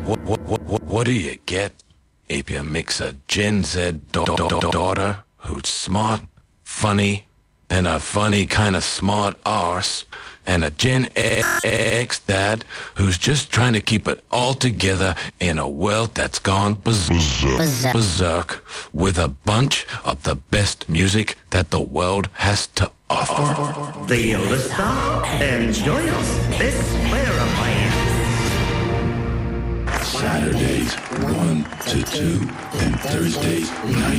What do you get if you mix a Gen Z daughter who's smart, funny, and a funny kind of smart arse, and a Gen X dad who's just trying to keep it all together in a world that's gone berserk with a bunch of the best music that the world has to offer? The Yoda Star and join us this Plan. Saturdays 1 to 2 and Thursdays 9